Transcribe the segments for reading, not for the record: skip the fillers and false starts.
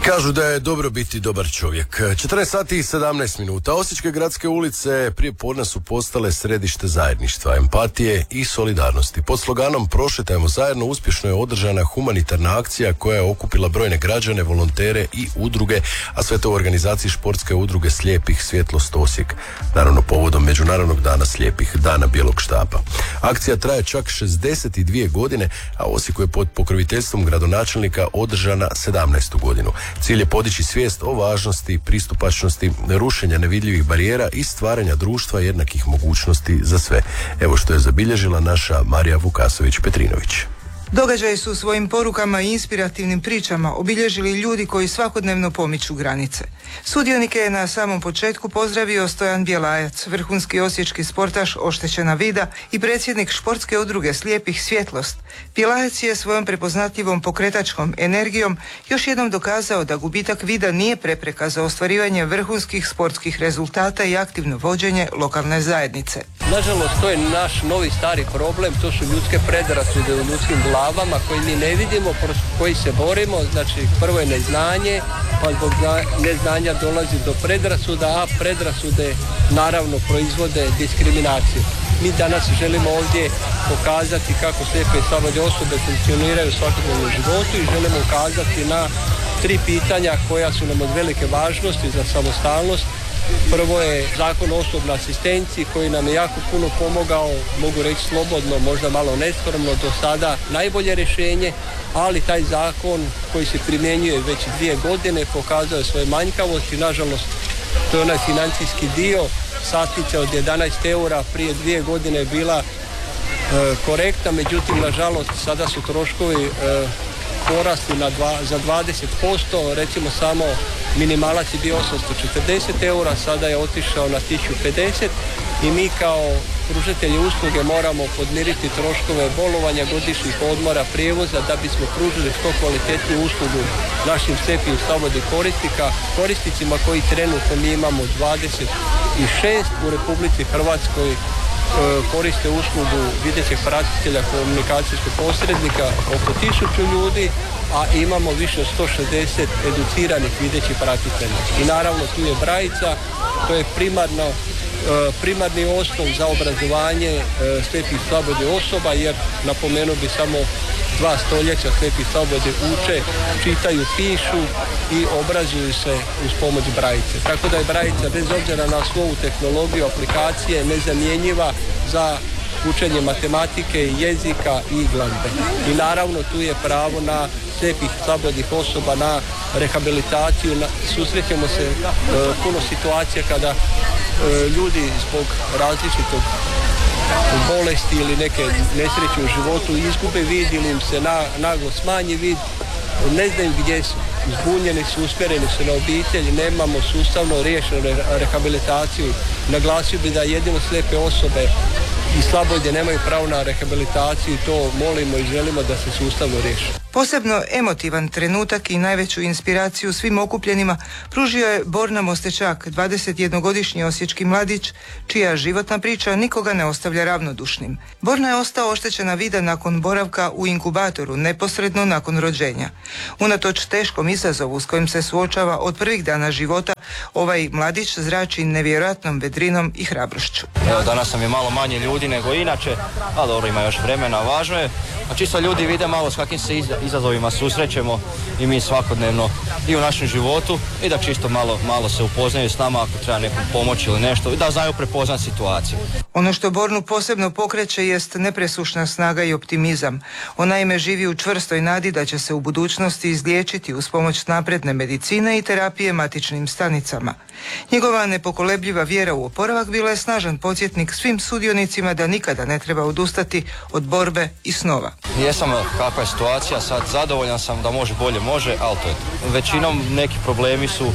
Kažu da je dobro biti dobar čovjek. 14 sati i 17 minuta. Osječke gradske ulice prije podne su postale središte zajedništva, empatije i solidarnosti. Pod sloganom Prošetajmo zajedno uspješno je održana humanitarna akcija koja je okupila brojne građane, volontere i udruge, a sve to u organizaciji športske udruge Slijepih Svjetlost Osijek. Naravno povodom Međunarodnog dana slijepih, dana bijelog štapa. Akcija traje čak 62 godine, a Osijeku je pod pokroviteljstvom gradonačelnika održana 17. godinu. Cilj je podići svijest o važnosti, pristupačnosti, rušenja nevidljivih barijera i stvaranja društva jednakih mogućnosti za sve. Evo što je zabilježila naša Marija Vukasović-Petrinović. Događaji su svojim porukama i inspirativnim pričama obilježili ljudi koji svakodnevno pomiču granice. Sudionike je na samom početku pozdravio Stojan Bjelajac, vrhunski osječki sportaš oštećena vida i predsjednik športske udruge Slijepih Svjetlost. Bjelajac je svojom prepoznatljivom pokretačkom energijom još jednom dokazao da gubitak vida nije prepreka za ostvarivanje vrhunskih sportskih rezultata i aktivno vođenje lokalne zajednice. Nažalost, to je naš novi stari problem, to su ljudske predrasude u ljudskim glavama koji mi ne vidimo, koji se borimo. Znači, prvo je neznanje, pa zbog neznanja dolazi do predrasuda, a predrasude naravno proizvode diskriminaciju. Mi danas želimo ovdje pokazati kako slijepe i slabode osobe funkcioniraju u svakodnevnom životu i želimo ukazati na 3 pitanja koja su nam od velike važnosti za samostalnost. Prvo je zakon o osobnoj asistenciji koji nam je jako puno pomogao, mogu reći slobodno, možda malo neskromno do sada najbolje rješenje, ali taj zakon koji se primjenjuje već 2 godine pokazao je svoje manjkavosti. Nažalost, to je onaj financijski dio, satnica od 11 eura prije 2 godine je bila korektna, međutim, nažalost, sada su troškovi porasli za 20%, recimo samo minimalac je bio 840 eura, sada je otišao na 1050 i mi kao pružatelji usluge moramo podmiriti troškove bolovanja, godišnjih odmora, prijevoza da bismo pružili što kvalitetniju uslugu našim slijepim slobodnim korisnicima koji trenutno mi imamo 26 u Republici Hrvatskoj koriste uslugu videćeg pratitelja komunikacijskog posrednika oko 1000 ljudi, a imamo više od 160 educiranih videćih pratitelja. I naravno tu je brajica, to je primarni osnov za obrazovanje slijepih slabodnih osoba, jer napomenuo bi samo 2 stoljeća slijepi slabodi uče, čitaju, pišu i obrazuju se uz pomoć brajice. Tako da je brajica bez obzira na svoju tehnologiju, aplikacije nezamjenjiva za učenje matematike, jezika i glazbe. I naravno tu je pravo na slijepih slabodnih osoba na rehabilitaciju. Susrećemo se puno situacija kada ljudi zbog različitog bolesti ili neke nesreće u životu izgube vid ili im se naglo smanji vid, ne znaju gdje su, zbunjeni su, usmjereni su na obitelj, nemamo sustavno riješenu rehabilitaciju. Naglasio bi da jedino slijepe osobe i slabode nemaju pravo na rehabilitaciju i to molimo i želimo da se sustavno riješi. Posebno emotivan trenutak i najveću inspiraciju svim okupljenima pružio je Borna Mostečak, 21-godišnji osječki mladić, čija životna priča nikoga ne ostavlja ravnodušnim. Borna je ostao oštećena vida nakon boravka u inkubatoru neposredno nakon rođenja. Unatoč teškom izazovu s kojim se suočava od prvih dana života, ovaj mladić zrači nevjerojatnom vedrinom i hrabrošću. Evo, danas nam je malo manje ljudi nego inače, a dobro, ima još vremena, važno je. A čisto ljudi vide malo s kakvim se izazovima susrećemo i mi svakodnevno i u našem životu i da čisto malo se upoznaju s nama ako treba nekom pomoći ili nešto i da znaju prepoznati situaciju. Ono što Bornu posebno pokreće jest nepresušna snaga i optimizam. On naime živi u čvrstoj nadi da će se u budućnosti izliječiti uz pomoć napredne medicine i terapije matičnim stanicama. Njegova nepokolebljiva vjera u oporavak bila je snažan podsjetnik svim sudionicima da nikada ne treba odustati od borbe i snova. Jesam kakva je situacija, sad zadovoljan sam da bolje može, ali to je većinom neki problemi su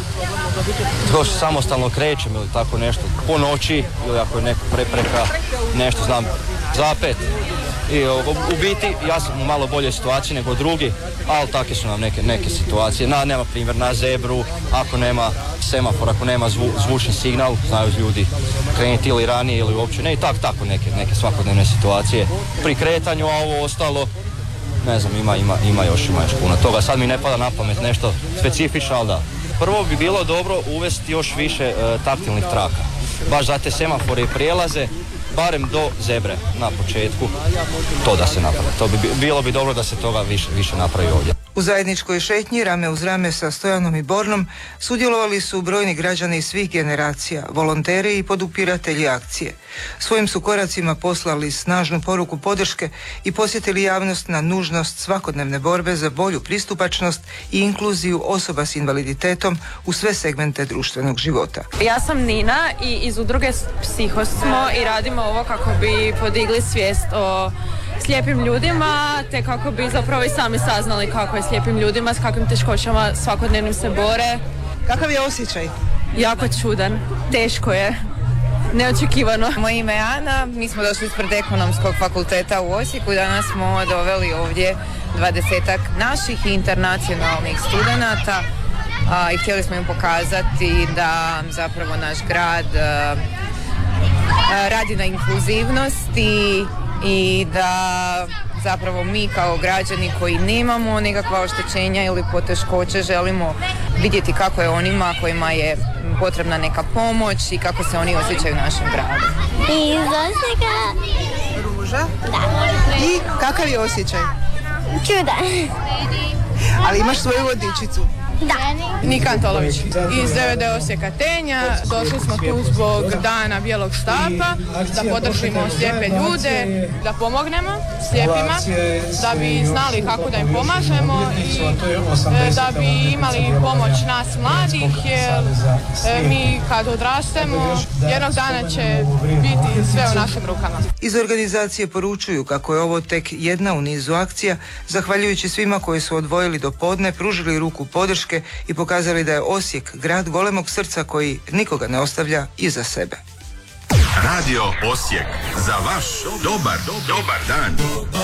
to što samostalno krećem ili tako nešto po noći ili ako je neka prepreka, nešto znam, zapet. I u biti ja sam u malo boljoj situaciji nego drugi, ali takve su nam neke situacije. Nema primjer na zebru, ako nema semafor, ako nema zvučni signal, znaju ljudi krenuti ili ranije ili uopće ne i tako neke svakodnevne situacije pri kretanju, a ovo ostalo ne znam, ima još puno toga. Sad mi ne pada na pamet nešto specifično, ali da. Prvo bi bilo dobro uvesti još više taktilnih traka. Baš za te semafore i prijelaze, barem do zebre na početku, to da se napravi. Bilo bi dobro da se toga više napravi ovdje. U zajedničkoj šetnji rame uz rame sa Stojanom i Bornom sudjelovali su brojni građani svih generacija, volonteri i podupiratelji akcije. Svojim su koracima poslali snažnu poruku podrške i podsjetili javnost na nužnost svakodnevne borbe za bolju pristupačnost i inkluziju osoba s invaliditetom u sve segmente društvenog života. Ja sam Nina i iz udruge Psihos smo i radimo ovo kako bi podigli svijest o slijepim ljudima, te kako bi zapravo i sami saznali kako je slijepim ljudima, s kakvim teškoćama svakodnevnim se bore. Kakav je osjećaj? Jako čudan, teško je, neočekivano. Moje ime je Ana, mi smo došli ispred Ekonomskog fakulteta u Osijeku i danas smo doveli ovdje 20-ak naših internacionalnih studenata i htjeli smo im pokazati da zapravo naš grad radi na inkluzivnosti i da zapravo mi kao građani koji nemamo nekakva oštećenja ili poteškoće želimo vidjeti kako je onima kojima je potrebna neka pomoć i kako se oni osjećaju u našem gradu. Iz Osijeka. Ruža? Da. I kakav je osjećaj? Čudan. Ali imaš svoju vodičicu? Da. Nika Antolović iz DVD Osijeka Tenja. Došli smo tu zbog dana bijelog štapa, da podržimo slijepe ljude, da pomognemo slijepima, da bi znali kako da im pomažemo i da bi imali pomoć nas mladih, jer mi kad odrastemo jednog dana će biti sve u našim rukama. Iz organizacije poručuju kako je ovo tek jedna u nizu akcija, zahvaljujući svima koji su odvojili do podne, pružili ruku podrške i pokazali da je Osijek grad golemog srca koji nikoga ne ostavlja iza sebe. Radio Osijek, za vaš dobar dan.